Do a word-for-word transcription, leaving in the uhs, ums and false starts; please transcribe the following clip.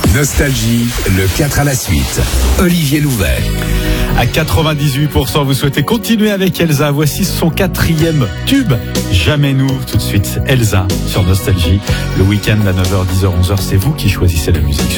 Nostalgie, le quatre à la suite. Olivier Louvet. À quatre-vingt-dix-huit pour cent, vous souhaitez continuer avec Elsa. Voici son quatrième tube. Jamais nous. Tout de suite, Elsa sur Nostalgie. Le week-end à neuf heures, dix heures, onze heures, c'est vous qui choisissez la musique.